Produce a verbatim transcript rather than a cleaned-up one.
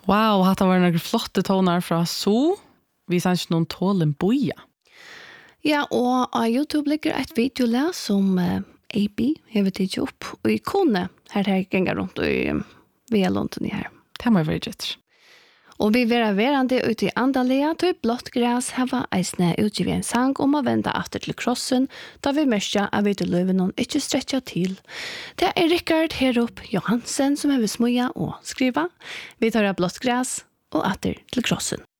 Wow, hatta var några flotte tonar fra så. Vi sanns någon tålen boja. Ja, og på YouTube ligger et video som uh, A B har tidsi opp, og i kone her her gengar rundt i um, Velånden her. Det må jeg være gitt. Og vi vera verande ute i Andalia, til blått græs hava eisne utgivet en sang om å vende atter til krossen, da vi mørkja av vi til løven og ikke stretja til. Det er Rikard Herup Johansen som har vi smuja og skriva. Vi tar av blått græs og atter til krossen.